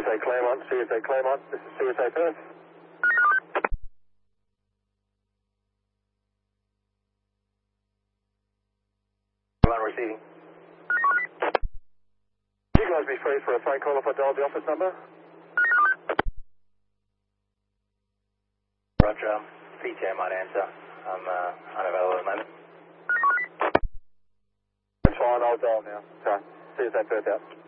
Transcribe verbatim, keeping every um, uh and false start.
A Claremont, C S A Claremont, this is C S A Perth. One receiving. You guys be free for a phone call if I dial the office number? Roger, P T A might answer. I'm uh, unavailable at the moment. That's fine, I'll dial now. So, C S A Perth out.